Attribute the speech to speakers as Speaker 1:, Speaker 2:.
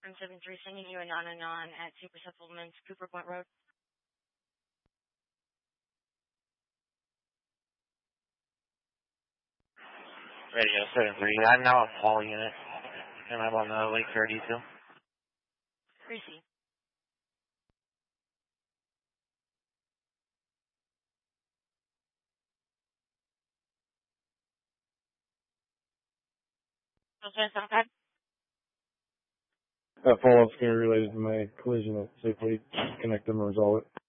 Speaker 1: I'm 73 sending you a non at Super Supplements, Cooper Point Road.
Speaker 2: Radio 73. I'm now a fall unit, and I'm on the Lake Fair detail.
Speaker 1: Receive. Okay.
Speaker 3: That follow-up's going to be related to my collision at Safely. Connect them and resolve it.